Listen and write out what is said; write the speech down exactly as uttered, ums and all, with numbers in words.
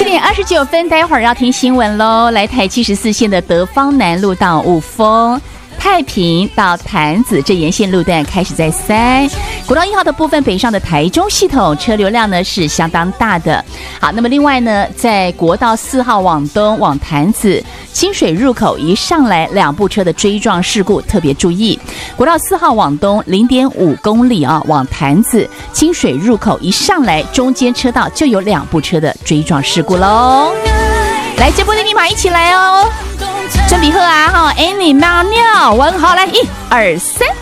点二十九分，待会儿要听新闻喽。来台七十四线的德芳南路到雾峰。太平到潭子这沿线路段开始在塞，国道一号的部分北上的台中系统车流量呢是相当大的。好，那么另外呢，在国道四号往东往潭子清水入口一上来两部车的追撞事故特别注意。国道四号往东 零点五公里啊，往潭子清水入口一上来中间车道就有两部车的追撞事故喽。来，接波的密码一起来哦。准备好啊哈，Annie 喵喵，问好来，一二三。